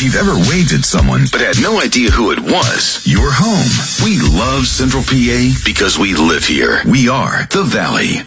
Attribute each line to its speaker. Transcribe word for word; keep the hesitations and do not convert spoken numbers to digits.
Speaker 1: you've ever waved at someone but had no idea who it was, you're home. We love Central P A because we live here. We are the Valley.